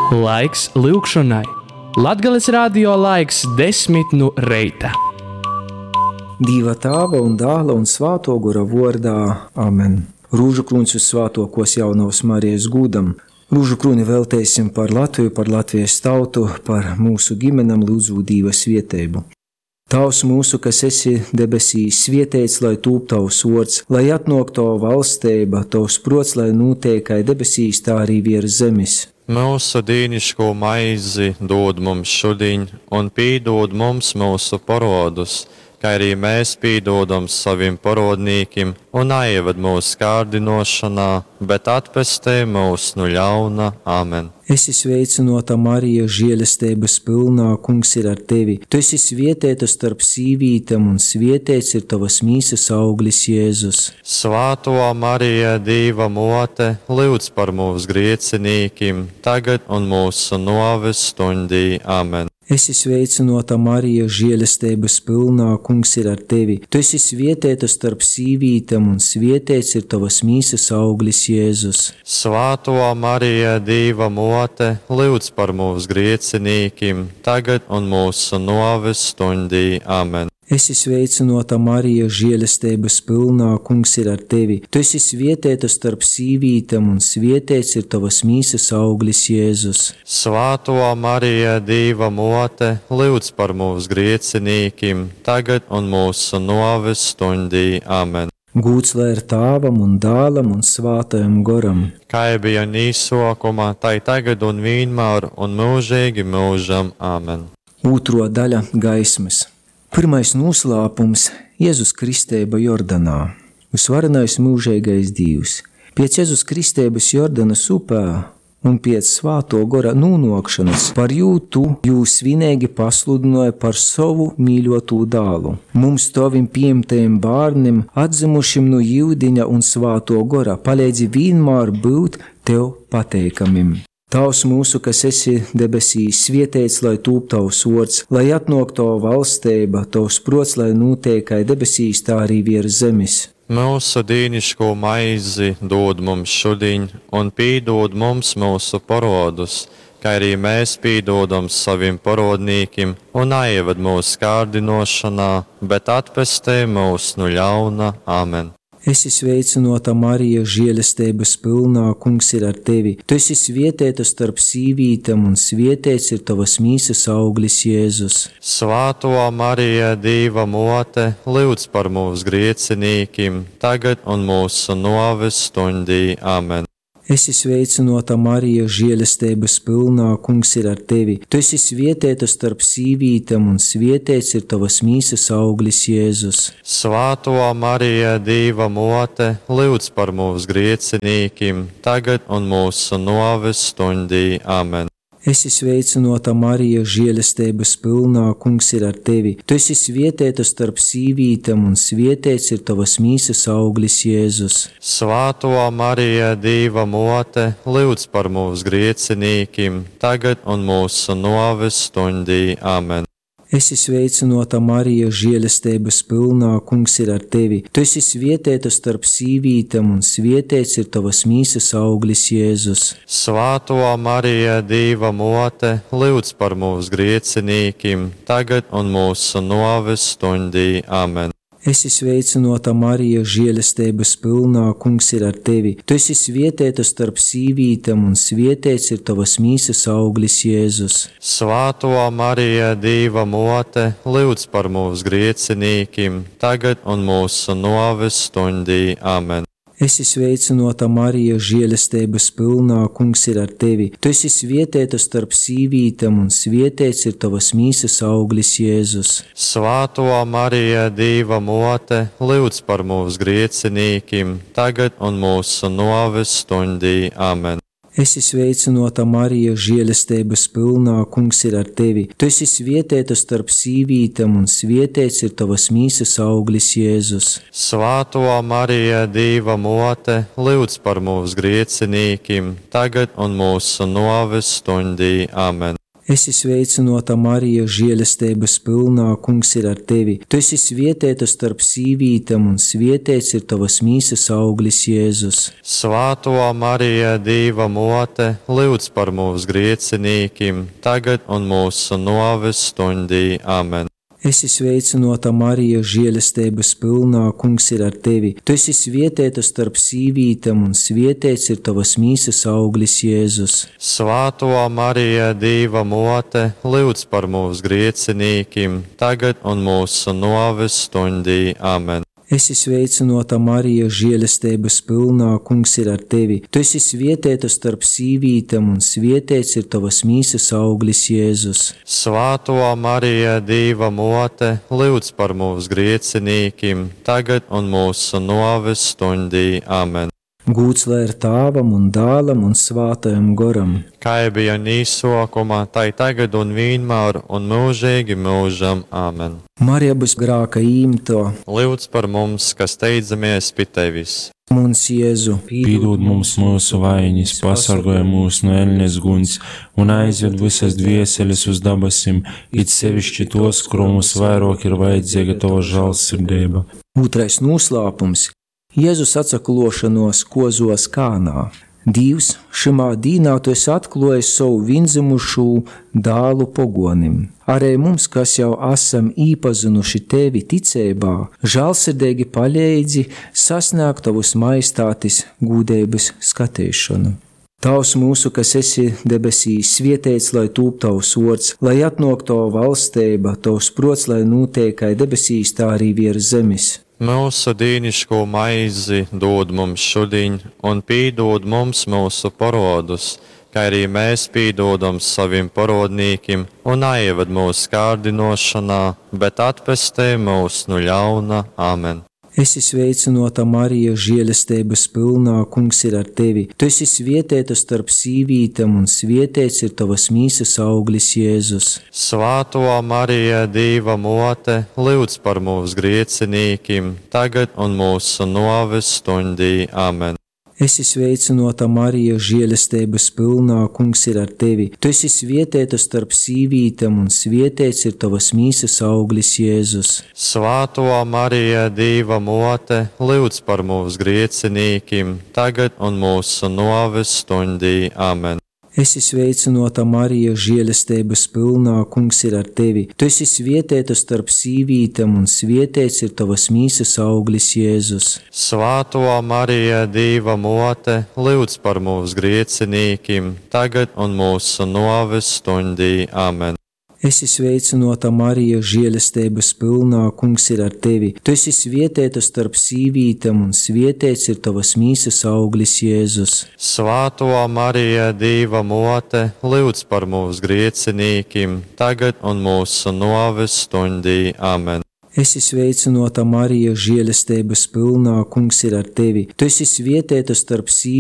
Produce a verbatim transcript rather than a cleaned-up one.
Laiks lūgšanai. Latgales radio laiks desmit no reita. Dieva tēva un dēla un svāto gara vārdā. Amen. Rūžu krūns uz svātokos jaunavas Marijas gūdam. Rūžu krūni veltēsim par Latviju, par Latvijas tautu, par mūsu ģimenam lūdzu Dieva svētību. Tavs mūsu, kas esi debesīs, svētīts, lai tūp tavs vārds, lai atnāk tava valstība, tavs prots, lai notiek kā debesīs, tā arī virs zemes. Mūsu dīnišķo maizi dod mums šodien, un pīdod mums mūsu parodus, kā arī mēs pīdodam saviem parodnīkiem, un aieved mūsu kārdinošanā, bet atpestē mūs no ļauna. Amen. Esi sveicināta, Marija, žēlastības pilnā, Kungs ir ar tevi. Tu esi svētīta starp sīvītēm, un svētīts ir tavas mīsas auglis, Jēzus. Svāto Marija, Dieva mote, lūdz par mūsu griecinīkiem, tagad un mūsu nāves stundī. Amen. Esi sveicināta, Marija, žēlastības pilnā, Kungs ir ar tevi. Tu esi svētīta starp sīvītēm, un svētīts ir tavas mīsas auglis, Jēzus. Svāto Marija, Dieva mote, lūdz par mūsu griecinīkiem, tagad un mūsu nāves stundī. Amen. Esi sveicināta, Marija, žēlastības pilnā, Kungs ir ar tevi. Tu esi svētīta starp sīvītēm, un svētīts ir tavas mīsas auglis, Jēzus. Svāto Marija, Dieva mote, lūdz par mūsu griecinīkiem, tagad un mūsu nāves stundī. Amen. Gūts lai ir Tēvam un Dēlam un Svātajam garam. Kā bija nīsokumā, tai tagad un vienmēr un mūžīgi mūžam. Amen. Otro daļa - gaismas. Pirmais noslēpums - Jēzus kristēba Jordanā. Visvarenais mūžīgais Dievs. Pēc Jēzus kristēbas Jordanas upē un pēc svāto gara nūnokšanas par jūtu jūs svinīgi pasludināja par savu mīļoto dēlu. Mums tavim pieņemtajam bērnam, atzimušim no jūdiņa un svāto gara, palīdzi vienmēr būt tev pateikamim. Tavs mūsu, kas esi debesīs, svētīts, lai tūp tavs vārds, lai atnāk tava valstība, tavs prots, lai notiek kā debesīs, tā arī virs zemes. Mūsu dīnišķo maizi dod mums šodien, un pīdod mums mūsu parodus, kā arī mēs pīdodam saviem parodnīkiem, un aieved mūsu kārdinošanā, bet atpestē mūs no ļauna. Amen. Esi sveicināta, Marija, žēlastības pilnā, Kungs ir ar tevi. Tu esi svētīta starp sīvītēm, un svētīts ir tavas mīsas auglis, Jēzus. Svāto Marija, Dieva mote, lūdz par mūsu griecinīkiem, tagad un mūsu nāves stundī. Amen. Esi sveicināta, Marija, žēlastības pilnā, Kungs ir ar tevi. Tu esi svētīta starp sīvītēm, un svētīts ir tavas mīsas auglis, Jēzus. Svāto Marija, Dieva mote, lūdz par mūsu griecinīkiem, tagad un mūsu nāves stundī. Amen. Esi sveicināta, Marija, žēlastības pilnā, Kungs ir ar tevi. Tu esi svētīta starp sīvītēm, un svētīts ir tavas mīsas auglis, Jēzus. Svāto Marija, Dieva mote, lūdz par mūsu griecinīkiem, tagad un mūsu nāves stundī. Amen. Esi sveicināta, Marija, žēlastības pilnā, Kungs ir ar tevi. Tu esi svētīta starp sīvītēm, un svētīts ir tavas mīsas auglis, Jēzus. Svāto Marija, Dieva mote, lūdz par mūsu griecinīkiem, tagad un mūsu nāves stundī. Amen. Esi sveicināta, Marija, žēlastības pilnā, Kungs ir ar tevi. Tu esi svētīta starp sīvītēm, un svētīts ir tavas mīsas auglis, Jēzus. Svāto Marija, Dieva mote, lūdz par mūsu griecinīkiem, tagad un mūsu nāves stundī. Amen. Esi sveicināta, Marija, žēlastības pilnā, Kungs ir ar tevi. Tu esi svētīta starp sīvītēm, un svētīts ir tavas mīsas auglis, Jēzus. Svāto Marija, Dieva mote, lūdz par mūsu griecinīkiem, tagad un mūsu nāves stundī. Amen. Esi sveicināta, Marija, žēlastības pilnā, Kungs ir ar tevi. Tu esi svētīta starp sīvītēm, un svētīts ir tavas mīsas auglis, Jēzus. Svāto Marija, Dieva mote, lūdz par mūsu griecinīkiem, tagad un mūsu nāves stundī. Amen. Esi sveicināta, Marija, žēlastības pilnā, Kungs ir ar tevi. Tu esi svētīta starp sīvītēm, un svētīts ir tavas mīsas auglis, Jēzus. Svētā Marija, Dieva mote, lūdz par mums griecinīkiem, tagad un mūsu nāves stundī. Amen. Esi sveicināta, Marija, žēlastības pilnā, Kungs ir ar tevi. Tu esi svētīta starp sīvītēm, un svētīts ir tavas mīsas auglis, Jēzus. Svētā Marija, Dieva mote, lūdz par mums griecinīkiem, tagad un mūsu nāves stundī. Amen. Esi sveicināta, Marija, žēlastības pilnā, Kungs ir ar tevi. Tu esi svētīta starp sīvītēm, un svētīts ir tavas mīsas auglis, Jēzus. Svētā Marija, Dieva mote, lūdz par mums griecinīkiem, tagad un mūsu nāves stundī. Amen. Gūts lai ir Tēvam un Dēlam un Svētajam Garam. Kā bija nīsokumā, tai tagad un vienmēr un mūžīgi mūžam. Amen. Marija būs grāka īmto. Lūdz par mums, kas steidzamies pie tevis. Mums, Jēzu, Piedod mums mūsu vainas, pasargāj mūs no ēļņas guņas un aizved visas dvieseles uz dabasim, it sevišķi tos, kurom mums vairāk ir vajadzīga tava žēlsirdība. Otrais noslēpums. Jēzus atsaklošanos kozos Kānā. Dievs šimā dīnā tu esi atklājis savu vienzimušu dēlu pogonim. Arī mums, kas jau esam īpazinuši tevi ticībā, žēlsirdīgi palīdzi sasniegt tavus maistātis gūdības skatīšanu. Tavs mūsu, kas esi debesīs, svētīts, lai tūp tavs vārds, lai atnāk tava valstība, tavs prots, lai notiek kā debesīs, tā arī virs zemes. Mūsu dīniško maizi dod mums šodien, un piedod mums mūsu parodus, kā arī mēs piedodam saviem parodnīkiem, un neieved mūsu kārdinošanā, bet atpestē mūs no ļauna. Amen. Esi sveicināta, Marija, žēlastības pilnā, Kungs ir ar tevi. Tu esi svētīta starp sīvītēm, un svētīts ir tavas mīsas auglis, Jēzus. Svētā Marija, Dieva mote, lūdz par mums griecinīkiem, tagad un mūsu nāves stundī. Amen. Esi sveicināta, Marija, žēlastības pilnā, Kungs ir ar tevi. Tu esi svētīta starp sīvītēm, un svētīts ir tavas mīsas auglis, Jēzus. Svētā Marija, Dieva mote, lūdz par mums griecinīkiem, tagad un mūsu nāves stundī. Amen. Esi sveicināta, Marija, žēlastības pilnā, Kungs ir ar tevi. Tu esi svētīta starp sīvītēm, un svētīts ir tavas mīsas auglis, Jēzus. Svētā Marija, Dieva mote, lūdz par mums griecinīkiem, tagad un mūsu nāves stundī. Amen. Esi sveicināta, Marija, žēlastības pilnā, Kungs ir ar tevi. Tu esi svētīta starp sīvītēm, un svētīts ir tavas mīsas auglis, Jēzus. Svētā Marija, Dieva mote, lūdz par mums griecinīkiem, tagad un mūsu nāves stundī. Amen. Esi sveicināta, Marija, žēlastības pilnā, Kungs ir ar tevi. Tu esi svētīta starp sīvītēm,